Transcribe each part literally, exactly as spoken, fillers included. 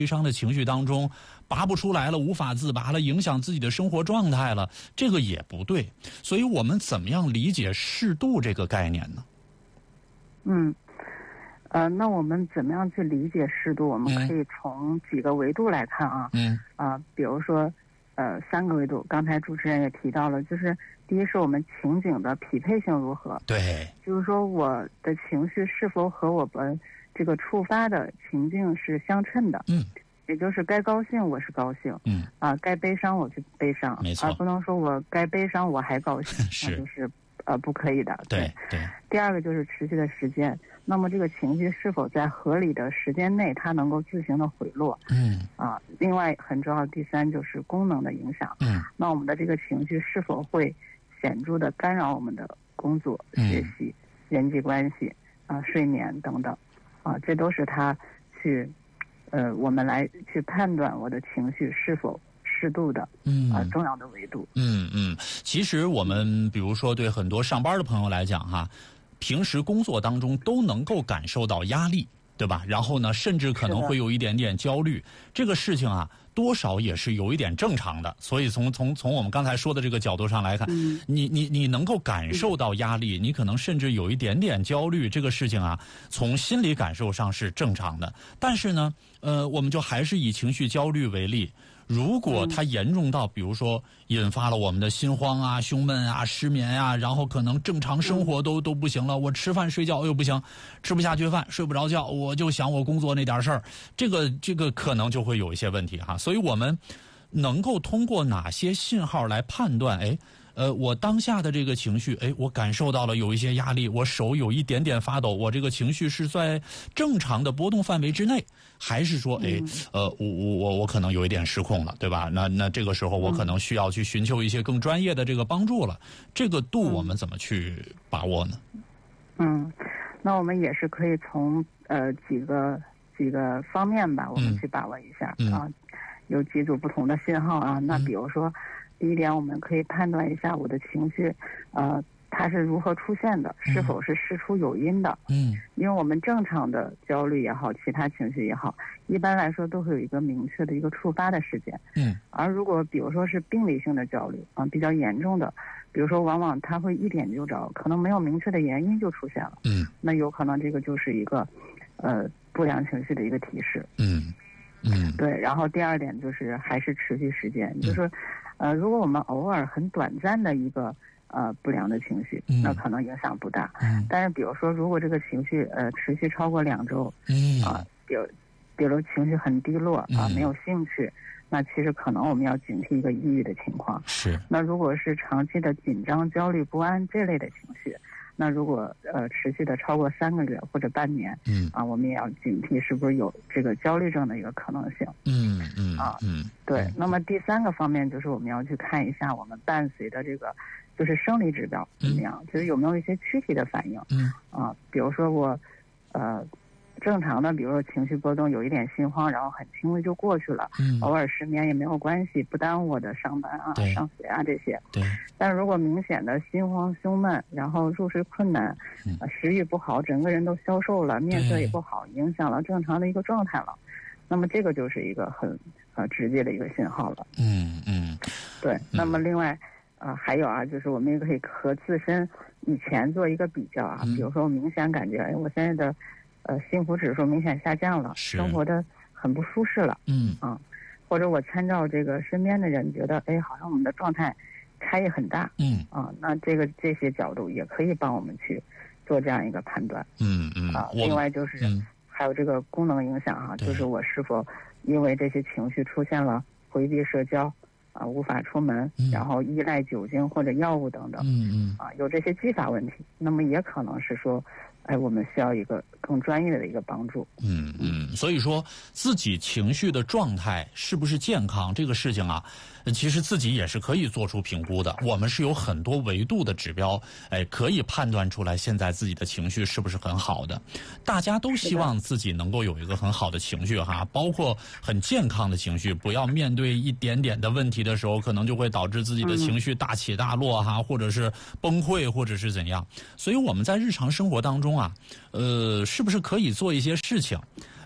悲伤的情绪当中拔不出来了，无法自拔了，影响自己的生活状态了，这个也不对。所以我们怎么样理解适度这个概念呢？ 嗯，呃，那我们怎么样去理解适度？我们可以从几个维度来看啊。嗯。啊、呃，比如说，呃，三个维度。刚才主持人也提到了，就是第一是我们情景的匹配性如何。 对。就是说我的情绪是否和我们这个触发的情境是相称的。嗯。也就是该高兴我是高兴。嗯。啊，该悲伤我就悲伤。 没错。 而不能说我该悲伤我还高兴， 是。 那就是呃不可以的。 对对。 第二个就是持续的时间。那么这个情绪是否在合理的时间内它能够自行的回落。嗯。啊，另外很重要，第三就是功能的影响。嗯。那我们的这个情绪是否会显著的干扰我们的工作、学习、人际关系啊、睡眠等等啊，这都是它去呃我们来去判断我的情绪是否适度的嗯啊重要的维度。 嗯嗯，其实我们比如说对很多上班的朋友来讲哈，平时工作当中都能够感受到压力，对吧？然后呢，甚至可能会有一点点焦虑，这个事情啊，多少也是有一点正常的。所以从从从我们刚才说的这个角度上来看，嗯、你你你能够感受到压力，你可能甚至有一点点焦虑，这个事情啊，从心理感受上是正常的。但是呢，呃，我们就还是以情绪焦虑为例。如果它严重到比如说引发了我们的心慌啊、胸闷啊、失眠啊，然后可能正常生活都都不行了，我吃饭睡觉又不行，吃不下去饭，睡不着觉，我就想我工作那点事儿，这个这个可能就会有一些问题哈。所以我们能够通过哪些信号来判断，哎呃，我当下的这个情绪，哎，我感受到了有一些压力，我手有一点点发抖，我这个情绪是在正常的波动范围之内，还是说，哎，呃，我我我我可能有一点失控了，对吧？那那这个时候我可能需要去寻求一些更专业的这个帮助了。这个度我们怎么去把握呢？ 嗯，那我们也是可以从呃几个几个方面吧，我们去把握一下、嗯、啊，有几组不同的信号啊。那比如说。嗯第一点，我们可以判断一下我的情绪，呃，它是如何出现的，是否是事出有因的。嗯，因为我们正常的焦虑也好，其他情绪也好，一般来说都会有一个明确的一个触发的事件。嗯，而如果比如说是病理性的焦虑啊、呃，比较严重的，比如说往往它会一点就着，可能没有明确的原因就出现了。嗯，那有可能这个就是一个，呃，不良情绪的一个提示。嗯。嗯，对。然后第二点就是还是持续时间，嗯、就是，呃，如果我们偶尔很短暂的一个呃不良的情绪，嗯、那可能影响不大。嗯。但是比如说，如果这个情绪呃持续超过两周，嗯啊，比如比如情绪很低落啊，没有兴趣，那其实可能我们要警惕一个抑郁的情况。是。那如果是长期的紧张、焦虑、不安这类的情绪。那如果呃持续的超过三个月或者半年，嗯啊，我们也要警惕是不是有这个焦虑症的一个可能性。嗯嗯啊嗯对。那么第三个方面就是我们要去看一下我们伴随的这个就是生理指标怎么样，嗯、就是有没有一些躯体的反应。嗯啊，比如说我呃。正常的，比如说情绪波动，有一点心慌，然后很轻微就过去了。嗯，偶尔失眠也没有关系，不耽误我的上班啊、上学啊这些。对。但是如果明显的心慌、胸闷，然后入睡困难，嗯、呃，食欲不好，整个人都消瘦了，面色也不好，影响了正常的一个状态了，那么这个就是一个很呃直接的一个信号了。嗯嗯。对。那么另外啊、呃、还有啊，就是我们也可以和自身以前做一个比较啊，嗯、比如说我明显感觉，哎，我现在的。呃，幸福指数明显下降了，生活的很不舒适了。嗯啊，或者我参照这个身边的人，觉得哎，好像我们的状态差异很大。嗯啊，那这个这些角度也可以帮我们去做这样一个判断。嗯嗯啊，另外就是、嗯、还有这个功能影响啊，就是我是否因为这些情绪出现了回避社交啊，无法出门，嗯、然后依赖酒精或者药物等等。嗯嗯啊，有这些继发问题，那么也可能是说。哎，我们需要一个更专业的一个帮助。 嗯嗯，所以说自己情绪的状态是不是健康这个事情啊，其实自己也是可以做出评估的。我们是有很多维度的指标，哎，可以判断出来现在自己的情绪是不是很好的。大家都希望自己能够有一个很好的情绪哈，包括很健康的情绪，不要面对一点点的问题的时候，可能就会导致自己的情绪大起大落哈，或者是崩溃，或者是怎样。所以我们在日常生活当中啊，呃，是不是可以做一些事情？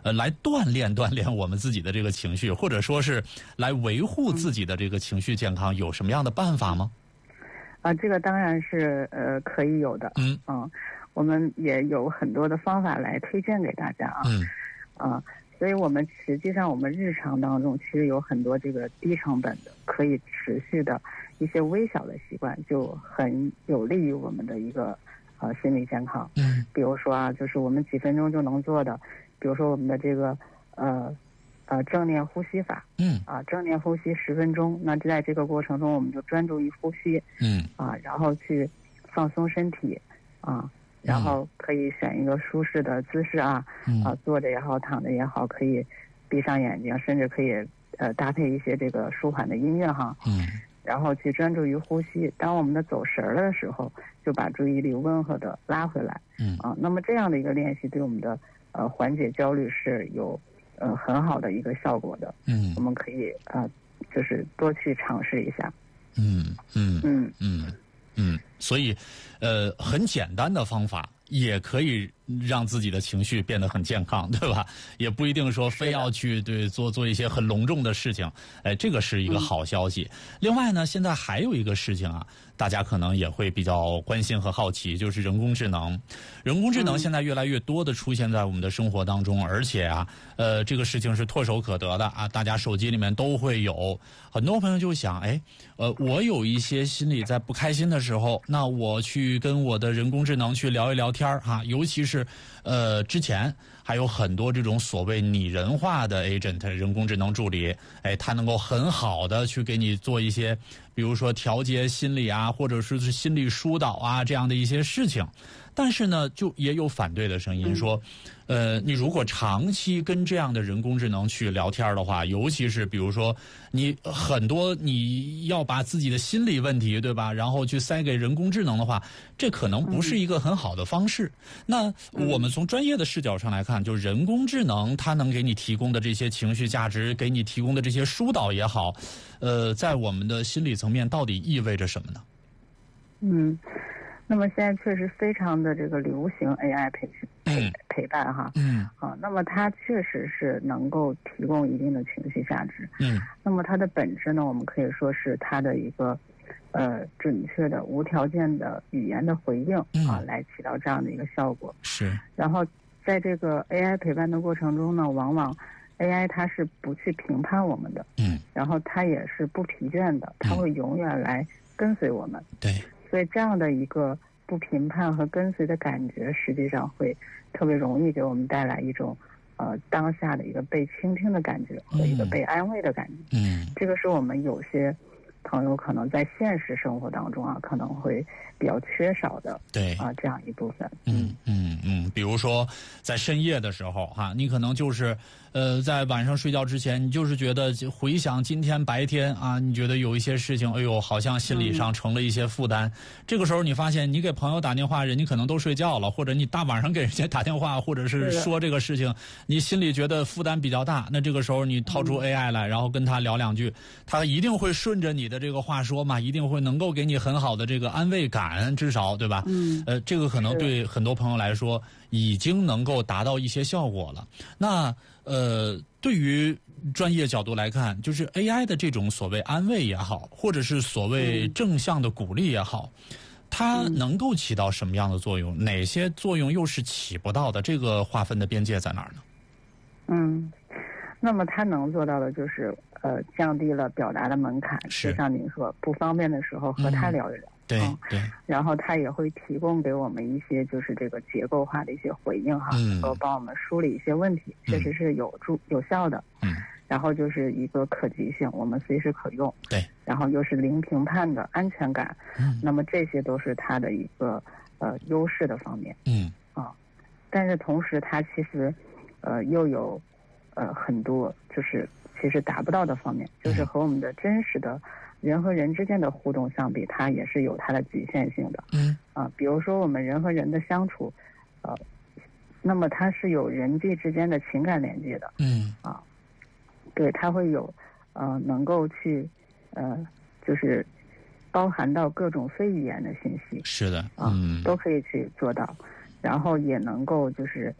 呃，来锻炼锻炼我们自己的这个情绪，或者说是来维护自己的这个情绪健康，有什么样的办法吗？ 啊，这个当然是呃可以有的。 嗯嗯，我们也有很多的方法来推荐给大家啊。 嗯啊，所以我们实际上我们日常当中其实有很多这个低成本的可以持续的一些微小的习惯，就很有利于我们的一个呃心理健康。 嗯， 比如说啊，就是我们几分钟就能做的，比如说我们的这个呃呃正念呼吸法。 嗯啊，正念呼吸十分钟，那在这个过程中，我们就专注于呼吸。 嗯啊，然后去放松身体啊。然后可以选一个舒适的姿势啊， 嗯、 啊，坐着也好，躺着也好，可以闭上眼睛，甚至可以呃搭配一些这个舒缓的音乐哈。 嗯。 然后去专注于呼吸。当我们的走神儿的时候，就把注意力温和的拉回来。 嗯。 啊，那么这样的一个练习对我们的呃缓解焦虑是有呃很好的一个效果的。 嗯。 我们可以啊、呃，就是多去尝试一下。 嗯嗯嗯嗯嗯，所以，呃，很简单的方法也可以让自己的情绪变得很健康，对吧？也不一定说非要去对做做一些很隆重的事情，哎，这个是一个好消息。嗯、另外呢，现在还有一个事情啊，大家可能也会比较关心和好奇，就是人工智能。人工智能现在越来越多的出现在我们的生活当中，而且啊，呃，这个事情是唾手可得的啊，大家手机里面都会有。很多朋友就想，哎，呃，我有一些心里在不开心的时候，那我去跟我的人工智能去聊一聊天哈、啊，尤其是呃之前还有很多这种所谓拟人化的 agent 人工智能助理，哎，它能够很好的去给你做一些，比如说调节心理啊，或者是心理疏导啊这样的一些事情。但是呢，就也有反对的声音说，呃，你如果长期跟这样的人工智能去聊天的话，尤其是比如说你很多你要把自己的心理问题，对吧？然后去塞给人工智能的话，这可能不是一个很好的方式。那我们从专业的视角上来看，就人工智能它能给你提供的这些情绪价值，给你提供的这些疏导也好，呃，在我们的心理层面到底意味着什么呢？ 嗯。那么现在确实非常的这个流行 A I 陪陪陪伴哈， 嗯， 啊，那么它确实是能够提供一定的情绪价值， 嗯， 那么它的本质呢，我们可以说是它的一个呃准确的无条件的语言的回应啊，来起到这样的一个效果。 是。 然后在这个 A I 陪伴的过程中呢，往往 A I 它是不去评判我们的， 嗯， 然后它也是不疲倦的，它会永远来跟随我们， 对。 所以这样的一个不评判和跟随的感觉，实际上会特别容易给我们带来一种呃当下的一个被倾听的感觉和一个被安慰的感觉。 嗯， 这个是我们有些朋友可能在现实生活当中啊，可能会比较缺少的。 对啊，这样一部分。 嗯嗯嗯，比如说在深夜的时候哈、啊，你可能就是呃在晚上睡觉之前，你就是觉得回想今天白天啊，你觉得有一些事情，哎呦，好像心理上成了一些负担。嗯、这个时候你发现你给朋友打电话，人家可能都睡觉了，或者你大晚上给人家打电话，或者是说这个事情，你心里觉得负担比较大。那这个时候你掏出 A I 来，然后跟他聊两句，他一定会顺着你的这个话说嘛，一定会能够给你很好的这个安慰感，至少对吧？ 嗯， 呃，这个可能对很多朋友来说已经能够达到一些效果了。那呃，对于专业角度来看，就是 A I 的这种所谓安慰也好，或者是所谓正向的鼓励也好，嗯、它能够起到什么样的作用？哪些作用又是起不到的？这个划分的边界在哪儿呢？ 嗯，那么它能做到的就是呃，降低了表达的门槛，就像您说，不方便的时候和他聊一聊。 嗯对对、嗯， 然后他也会提供给我们一些就是这个结构化的一些回应哈， 嗯、 能够帮我们梳理一些问题，确实是有助有效的。 嗯， 然后就是一个可及性，我们随时可用。 对， 然后又是零评判的安全感。 嗯， 那么这些都是它的一个呃优势的方面。 嗯啊，但是同时它其实呃又有呃很多就是其实达不到的方面，就是和我们的真实的人和人之间的互动相比，它也是有它的局限性的。 嗯啊，比如说我们人和人的相处，呃，那么它是有人际之间的情感连接的。 嗯啊，对，它会有呃能够去呃就是包含到各种非语言的信息。 是的， 啊， 嗯， 都可以去做到，然后也能够就是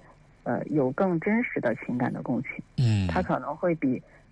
呃有更真实的情感的共情。 嗯， 它可能会比